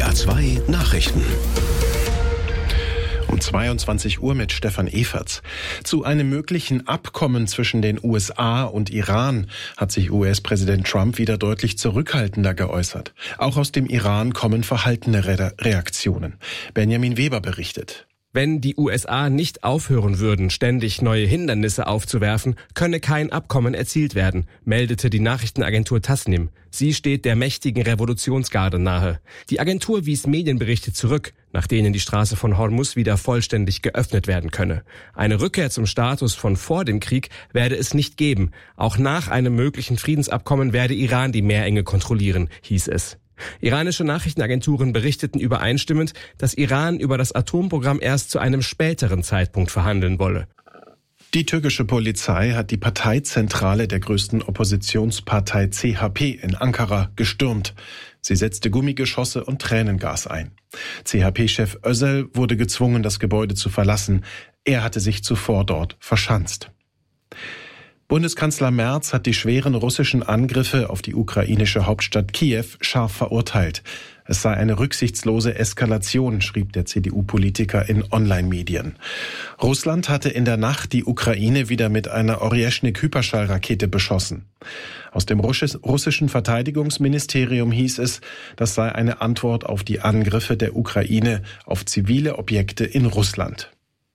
NDR 2 Nachrichten. Um 22 Uhr mit Stefan Everts. Zu einem möglichen Abkommen zwischen den USA und Iran hat sich US-Präsident Trump wieder deutlich zurückhaltender geäußert. Auch aus dem Iran kommen verhaltene Reaktionen. Benjamin Weber berichtet. Wenn die USA nicht aufhören würden, ständig neue Hindernisse aufzuwerfen, könne kein Abkommen erzielt werden, meldete die Nachrichtenagentur Tasnim. Sie steht der mächtigen Revolutionsgarde nahe. Die Agentur wies Medienberichte zurück, nach denen die Straße von Hormuz wieder vollständig geöffnet werden könne. Eine Rückkehr zum Status von vor dem Krieg werde es nicht geben. Auch nach einem möglichen Friedensabkommen werde Iran die Meerenge kontrollieren, hieß es. Iranische Nachrichtenagenturen berichteten übereinstimmend, dass Iran über das Atomprogramm erst zu einem späteren Zeitpunkt verhandeln wolle. Die türkische Polizei hat die Parteizentrale der größten Oppositionspartei CHP in Ankara gestürmt. Sie setzte Gummigeschosse und Tränengas ein. CHP-Chef Özel wurde gezwungen, das Gebäude zu verlassen. Er hatte sich zuvor dort verschanzt. Bundeskanzler Merz hat die schweren russischen Angriffe auf die ukrainische Hauptstadt Kiew scharf verurteilt. Es sei eine rücksichtslose Eskalation, schrieb der CDU-Politiker in Online-Medien. Russland hatte in der Nacht die Ukraine wieder mit einer Orjeschnik-Hyperschallrakete beschossen. Aus dem russischen Verteidigungsministerium hieß es, das sei eine Antwort auf die Angriffe der Ukraine auf zivile Objekte in Russland.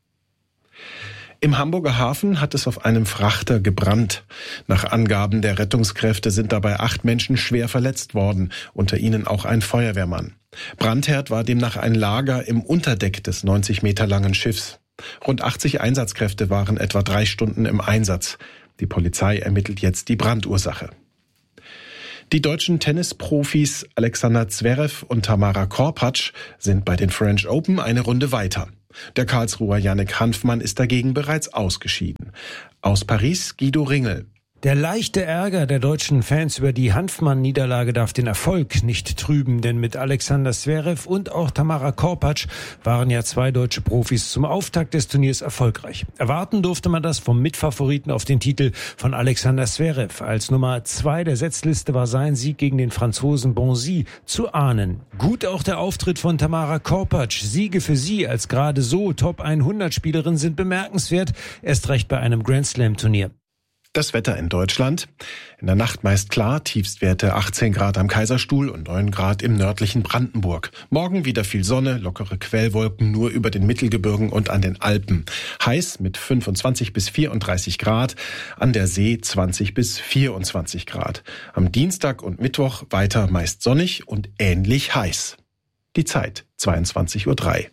Im Hamburger Hafen hat es auf einem Frachter gebrannt. Nach Angaben der Rettungskräfte sind dabei 8 Menschen schwer verletzt worden, unter ihnen auch ein Feuerwehrmann. Brandherd war demnach ein Lager im Unterdeck des 90 Meter langen Schiffs. Rund 80 Einsatzkräfte waren etwa 3 Stunden im Einsatz. Die Polizei ermittelt jetzt die Brandursache. Die deutschen Tennisprofis Alexander Zverev und Tamara Korpatsch sind bei den French Open eine Runde weiter. Der Karlsruher Jannik Hanfmann ist dagegen bereits ausgeschieden. Aus Paris Guido Ringel. Der leichte Ärger der deutschen Fans über die Hanfmann-Niederlage darf den Erfolg nicht trüben, denn mit Alexander Zverev und auch Tamara Korpatsch waren ja 2 deutsche Profis zum Auftakt des Turniers erfolgreich. Erwarten durfte man das vom Mitfavoriten auf den Titel von Alexander Zverev. Als Nummer 2 der Setzliste war sein Sieg gegen den Franzosen Bonzi zu ahnen. Gut auch der Auftritt von Tamara Korpatsch. Siege für sie als gerade so Top-100-Spielerin sind bemerkenswert, erst recht bei einem Grand-Slam-Turnier. Das Wetter in Deutschland. In der Nacht meist klar, Tiefstwerte 18 Grad am Kaiserstuhl und 9 Grad im nördlichen Brandenburg. Morgen wieder viel Sonne, lockere Quellwolken nur über den Mittelgebirgen und an den Alpen. Heiß mit 25 bis 34 Grad, an der See 20 bis 24 Grad. Am Dienstag und Mittwoch weiter meist sonnig und ähnlich heiß. Die Zeit 22:03 Uhr.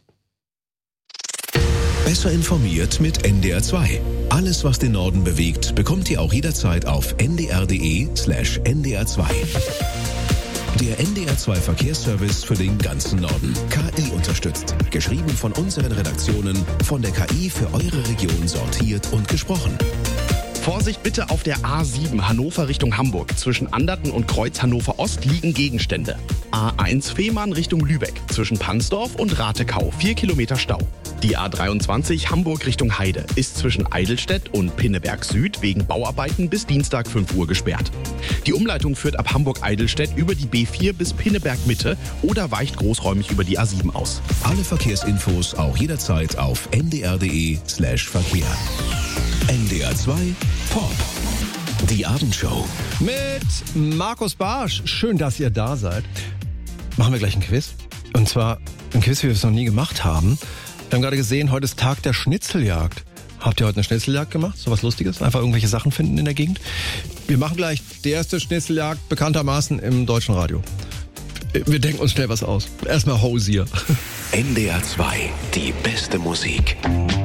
Besser informiert mit NDR 2. Alles, was den Norden bewegt, bekommt ihr auch jederzeit auf ndr.de/ndr2. Der NDR 2 Verkehrsservice für den ganzen Norden. KI unterstützt. Geschrieben von unseren Redaktionen, von der KI für eure Region sortiert und gesprochen. Vorsicht bitte auf der A7 Hannover Richtung Hamburg. Zwischen Anderten und Kreuz Hannover Ost liegen Gegenstände. A1 Fehmarn Richtung Lübeck. Zwischen Pansdorf und Ratekau 4 Kilometer Stau. Die A23 Hamburg Richtung Heide ist zwischen Eidelstedt und Pinneberg Süd wegen Bauarbeiten bis Dienstag 5 Uhr gesperrt. Die Umleitung führt ab Hamburg-Eidelstedt über die B4 bis Pinneberg Mitte oder weicht großräumig über die A7 aus. Alle Verkehrsinfos auch jederzeit auf ndr.de/Verkehr. NDR 2 Pop. Die Abendshow. Mit Markus Barsch. Schön, dass ihr da seid. Machen wir gleich ein Quiz. Und zwar ein Quiz, wie wir es noch nie gemacht haben. Wir haben gerade gesehen, heute ist Tag der Schnitzeljagd. Habt ihr heute eine Schnitzeljagd gemacht? So was Lustiges? Einfach irgendwelche Sachen finden in der Gegend? Wir machen gleich die erste Schnitzeljagd bekanntermaßen im deutschen Radio. Wir denken uns schnell was aus. Erstmal Hosier. NDR 2, die beste Musik.